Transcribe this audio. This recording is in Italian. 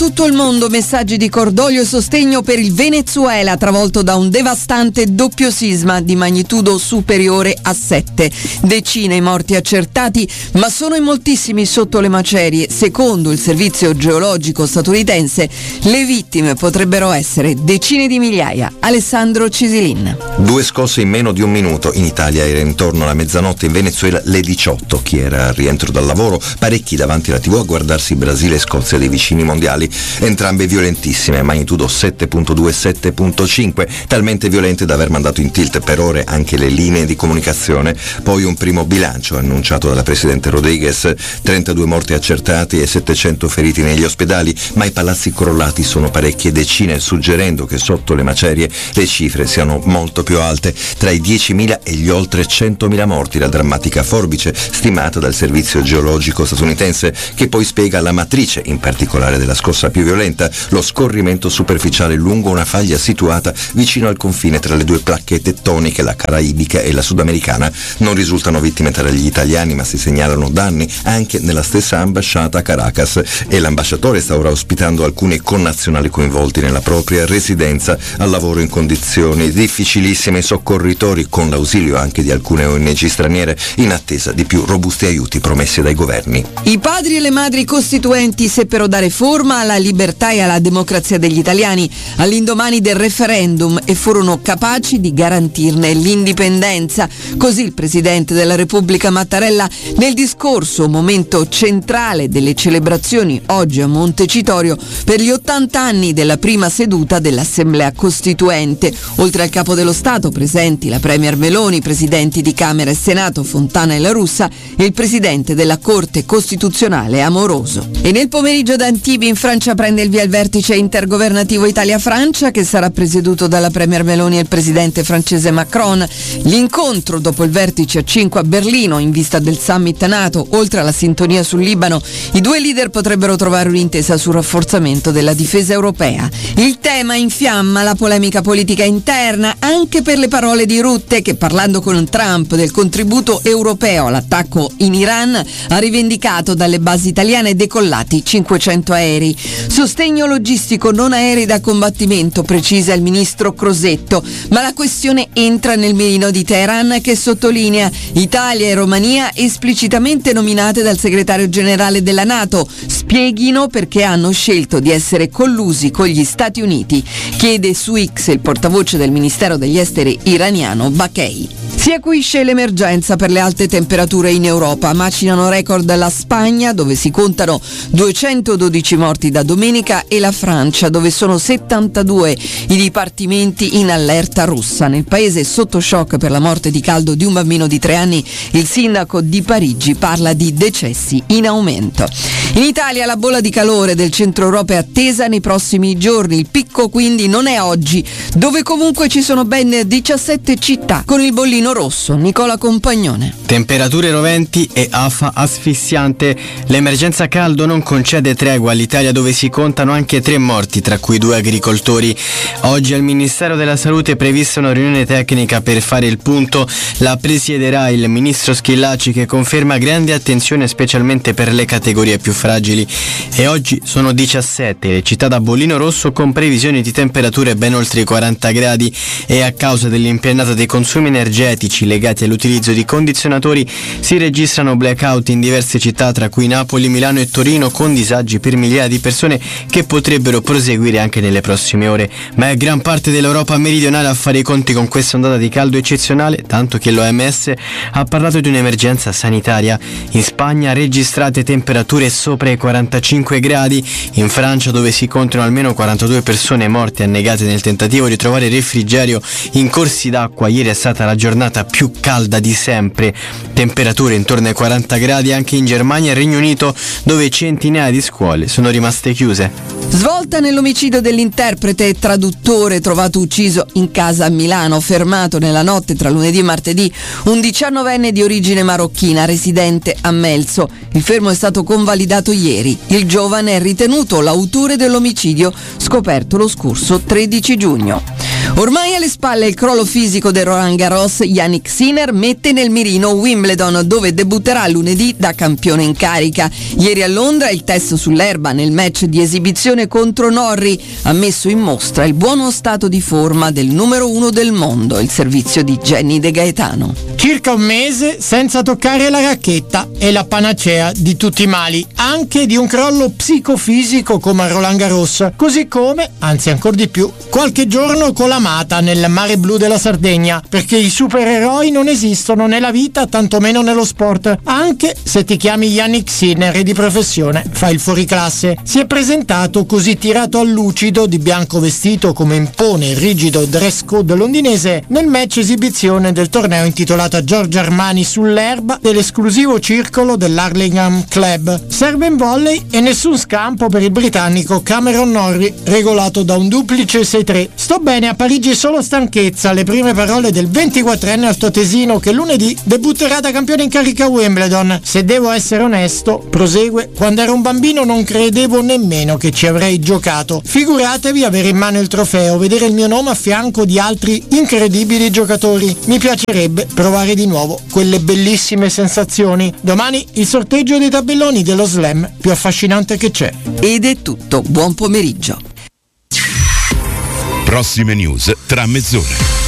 tutto il mondo messaggi di cordoglio e sostegno per il Venezuela, travolto da un devastante doppio sisma di magnitudo superiore a 7. Decine i morti accertati, ma sono in moltissimi sotto le macerie. Secondo il servizio geologico statunitense, le vittime potrebbero essere decine di migliaia. Alessandro Cisilin. 2 scosse in meno di un minuto. In Italia era intorno alla mezzanotte, in Venezuela le 18. Chi era al rientro dal lavoro, parecchi davanti alla TV a guardarsi Brasile e Scozia dei vicini mondiali, entrambe violentissime, magnitudo 7.2 e 7.5, talmente violente da aver mandato in tilt per ore anche le linee di comunicazione. Poi un primo bilancio annunciato dalla presidente Rodriguez: 32 morti accertati e 700 feriti negli ospedali, ma i palazzi crollati sono parecchie decine, suggerendo che sotto le macerie le cifre siano molto più alte, tra i 10.000 e gli oltre 100.000 morti, la drammatica forbice stimata dal servizio geologico statunitense, che poi spiega la matrice, in particolare della scossa più violenta: lo scorrimento superficiale lungo una faglia situata vicino al confine tra le due placche tettoniche, la caraibica e la sudamericana. Non risultano vittime tra gli italiani, ma si segnalano danni anche nella stessa ambasciata a Caracas, e l'ambasciatore sta ora ospitando alcuni connazionali coinvolti nella propria residenza al lavoro in condizioni difficilissime. I soccorritori, con l'ausilio anche di alcune ONG straniere, in attesa di più robusti aiuti promessi dai governi. I padri e le madri costituenti seppero dare forma alla libertà e alla democrazia degli italiani all'indomani del referendum e furono capaci di garantirne l'indipendenza. Così il Presidente della Repubblica Mattarella nel discorso, momento centrale delle celebrazioni oggi a Montecitorio per gli 80 anni della prima seduta dell'Assemblea Costituente. Oltre al Capo dello Stato presenti la Premier Meloni, i Presidenti di Camera e Senato Fontana e La Russa e il Presidente della Corte Costituzionale Amoroso. E nel pomeriggio ad Antibes in Francia prende il via il vertice intergovernativo Italia-Francia, che sarà presieduto dalla Premier Meloni e il Presidente francese Macron. L'incontro dopo il vertice a 5 a Berlino in vista del summit NATO. Oltre alla sintonia sul Libano, i due leader potrebbero trovare un'intesa sul rafforzamento della difesa europea. Il tema infiamma la polemica politica interna anche per le parole di Rutte, che parlando con Trump del contributo europeo all'attacco in Iran ha rivendicato dalle basi italiane decollati 500 aerei. Sostegno logistico, non aerei da combattimento, precisa il ministro Crosetto, ma la questione entra nel mirino di Teheran, che sottolinea Italia e Romania esplicitamente nominate dal segretario generale della NATO spieghino perché hanno scelto di essere collusi con gli Stati Uniti, chiede su X il portavoce del Ministero degli Esteri iraniano Baghei. Si acuisce l'emergenza per le alte temperature in Europa. Macinano record la Spagna, dove si contano 212 morti da domenica, e la Francia, dove sono 72 i dipartimenti in allerta rossa. Nel paese sotto shock per la morte di caldo di un bambino di 3 anni, il sindaco di Parigi parla di decessi in aumento. In Italia la bolla di calore del centro Europa è attesa nei prossimi giorni. Il picco quindi non è oggi, dove comunque ci sono ben 17 città con il bollino rosso. Nicola Compagnone. Temperature roventi e afa asfissiante. L'emergenza caldo non concede tregua all'Italia, dove si contano anche 3 morti, tra cui 2 agricoltori. Oggi al Ministero della Salute è prevista una riunione tecnica per fare il punto. La presiederà il ministro Schillaci, che conferma grande attenzione specialmente per le categorie più fragili. E oggi sono 17 le città da bollino rosso, con previsioni di temperature ben oltre i 40 gradi, e a causa dell'impennata dei consumi energetici legati all'utilizzo di condizionatori si registrano blackout in diverse città, tra cui Napoli, Milano e Torino, con disagi per migliaia di persone che potrebbero proseguire anche nelle prossime ore. Ma è gran parte dell'Europa meridionale a fare i conti con questa ondata di caldo eccezionale, tanto che l'OMS ha parlato di un'emergenza sanitaria. In Spagna registrate temperature sopra i 45 gradi, in Francia, dove si contano almeno 42 persone morte annegate nel tentativo di trovare refrigerio in corsi d'acqua. Ieri è stata la giornata più calda di sempre, temperature intorno ai 40 gradi anche in Germania e Regno Unito, dove centinaia di scuole sono rimaste chiuse. Svolta nell'omicidio dell'interprete e traduttore trovato ucciso in casa a Milano. Fermato nella notte tra lunedì e martedì un 19enne di origine marocchina residente a Melzo. Il fermo è stato convalidato ieri. Il giovane è ritenuto l'autore dell'omicidio scoperto lo scorso 13 giugno. Ormai alle spalle il crollo fisico del Roland Garros, Jannik Sinner mette nel mirino Wimbledon, dove debutterà lunedì da campione in carica. Ieri a Londra il test sull'erba nel match di esibizione contro Norrie ha messo in mostra il buono stato di forma del numero 1 del mondo, il servizio di Jenny De Gaetano. Circa un mese senza toccare la racchetta è la panacea di tutti i mali, anche di un crollo psicofisico come a Roland Garros, così come, anzi ancora di più, qualche giorno colamata nel mare blu della Sardegna, perché i supereroi non esistono nella vita, tantomeno nello sport, anche se ti chiami Jannik Sinner e di professione fai il fuoriclasse. Si è presentato così tirato al lucido, di bianco vestito come impone il rigido dress code londinese, nel match esibizione del torneo intitolato a Giorgio Armani sull'erba dell'esclusivo circolo dell'Hurlingham Club. Serve in volley e nessun scampo per il britannico Cameron Norrie, regolato da un duplice 6-3. Sto bene a Parigi, solo stanchezza, le prime parole del 24enne altoatesino che lunedì debutterà da campione in carica a Wimbledon. Se devo essere onesto, prosegue, quando ero un bambino non credevo nemmeno che ci avrei giocato. Figuratevi avere in mano il trofeo, vedere il mio nome a fianco di altri incredibili giocatori. Mi piacerebbe provare di nuovo quelle bellissime sensazioni. Domani il sorteggio dei tabelloni dello slam più affascinante che c'è. Ed è tutto, buon pomeriggio. Prossime news tra mezz'ora.